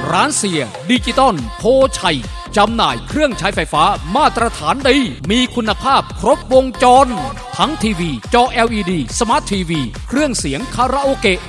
ร้านเสียดิจิตอลโพชัยจำหน่ายเครื่องใช้ไฟฟ้ามาตรฐานดีมีคุณภาพครบวงจรทั้งทีวีจอ LED สมาร์ททีวีเครื่องเสียงคาราโอเกะ